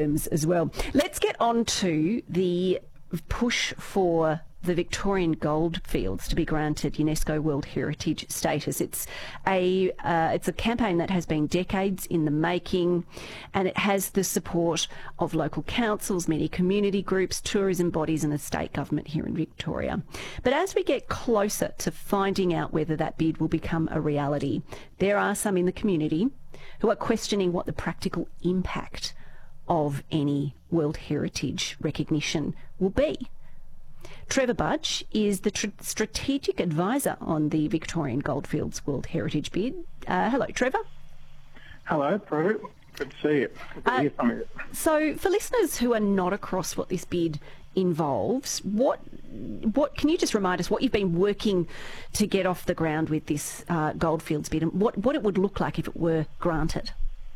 terms as well. Let's get on to the push for the Victorian goldfields to be granted UNESCO World Heritage status. It's a campaign that has been decades in the making, and it has the support of local councils, many community groups, tourism bodies and the state government here in Victoria. But as we get closer to finding out whether that bid will become a reality, there are some in the community who are questioning what the practical impact of any World Heritage recognition will be. Trevor Budge is the strategic advisor on the Victorian Goldfields World Heritage bid. Hello, Trevor. Hello, Prue. Good to see you. Good to hear from you. So, for listeners who are not across what this bid involves, what can you just remind us what you've been working to get off the ground with this Goldfields bid, and what it would look like if it were granted?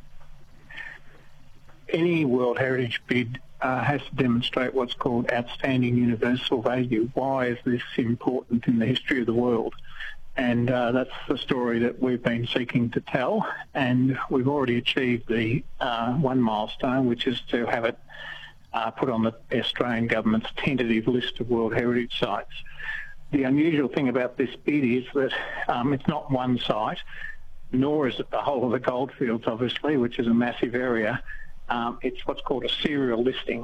Any World Heritage bid has to demonstrate what's called outstanding universal value. Why is this important in the history of the world? And that's the story that we've been seeking to tell, and we've already achieved the one milestone, which is to have it put on the Australian government's tentative list of World Heritage sites. The unusual thing about this bid is that it's not one site, nor is it the whole of the goldfields, obviously, which is a massive area. It's what's called a serial listing,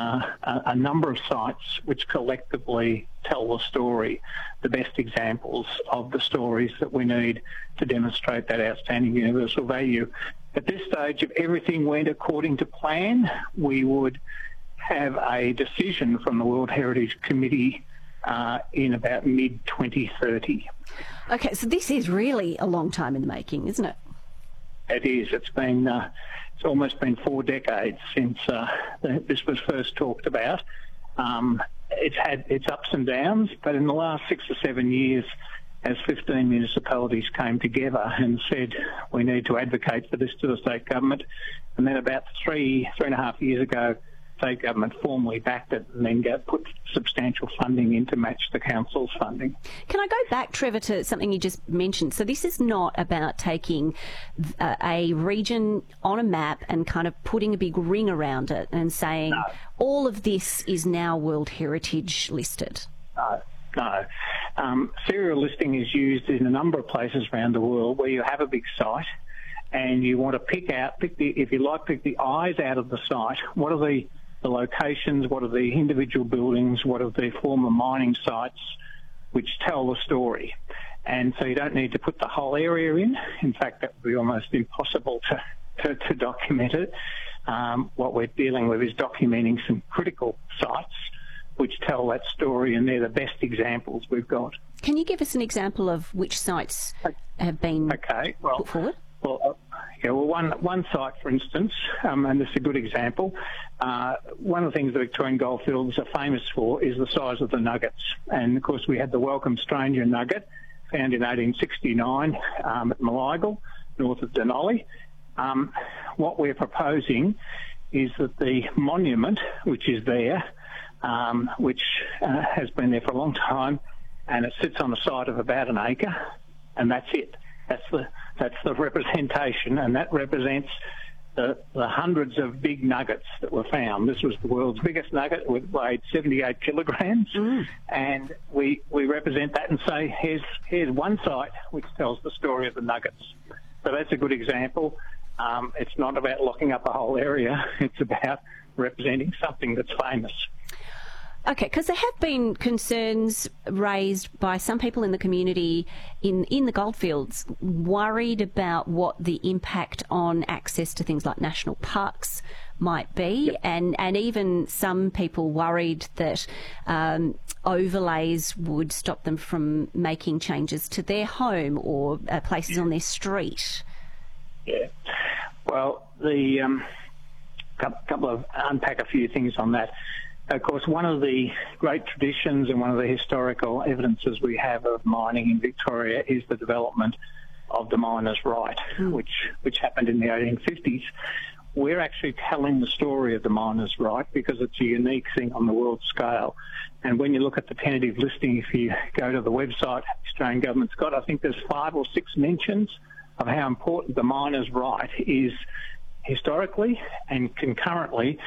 a number of sites which collectively tell the story, the best examples of the stories that we need to demonstrate that outstanding universal value. At this stage, if everything went according to plan, we would have a decision from the World Heritage Committee in about mid-2030. Okay, so this is really a long time in the making, isn't it? It is. It's almost been 4 decades since this was first talked about. It's had its ups and downs, but in the last 6 or 7 years, as 15 municipalities came together and said we need to advocate for this to the state government, and then about 3.5 years ago, state government formally backed it and then put substantial funding in to match the council's funding. Can I go back, Trevor, to something you just mentioned? So this is not about taking a region on a map and kind of putting a big ring around it and saying all of this is now World Heritage listed. No. Serial listing is used in a number of places around the world where you have a big site and you want to pick the eyes out of the site. What are the locations, what are the individual buildings, what are the former mining sites which tell the story? And so you don't need to put the whole area in. In fact, that would be almost impossible to document it. What we're dealing with is documenting some critical sites which tell that story, and they're the best examples we've got. Can you give us an example of which sites have been put forward? Well, one site, for instance, and this is a good example, one of the things the Victorian Goldfields are famous for is the size of the nuggets. And, of course, we had the Welcome Stranger nugget found in 1869 at Malagal, north of Denali. What we're proposing is that the monument, which is there, which has been there for a long time, and it sits on a site of about an acre, and that's it. That's the representation, and that represents the hundreds of big nuggets that were found. This was the world's biggest nugget. It weighed 78 kilograms, and we represent that and say, here's one site which tells the story of the nuggets. So that's a good example. It's not about locking up a whole area. It's about representing something that's famous. Okay, because there have been concerns raised by some people in the community in the goldfields, worried about what the impact on access to things like national parks might be, and even some people worried that overlays would stop them from making changes to their home or places on their street. Yeah. Well, the unpack a few things on that. Of course, one of the great traditions and one of the historical evidences we have of mining in Victoria is the development of the miner's right, which happened in the 1850s. We're actually telling the story of the miner's right because it's a unique thing on the world scale. And when you look at the tentative listing, if you go to the website Australian government's got, I think there's 5 or 6 mentions of how important the miner's right is historically and concurrently